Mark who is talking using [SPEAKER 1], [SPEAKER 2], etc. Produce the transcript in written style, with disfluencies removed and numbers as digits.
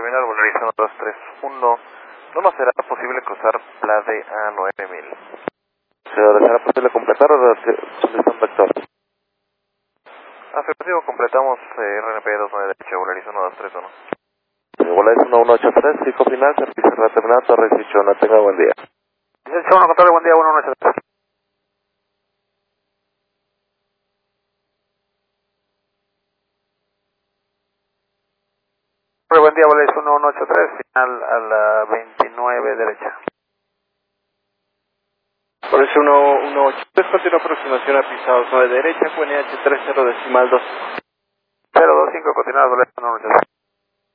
[SPEAKER 1] terminal Volaris 1231. ¿No será posible cruzar Plade a 9000?
[SPEAKER 2] ¿Será posible completar o realizar un vector?
[SPEAKER 1] Afirmativo, completamos RNP 29 derecha, Volaris 1231.
[SPEAKER 2] Volaris 1183, fijo final, servicio de terminal, Torre 18, no tenga buen día.
[SPEAKER 1] 18, control, buen día, 1183. Buen día, Volaris 1183, final a la 29 derecha.
[SPEAKER 3] Volaris 1183, continua aproximación a pisados 9 derecha, QNH 30 decimal 2.
[SPEAKER 1] 025, continuar, Volaris 1183.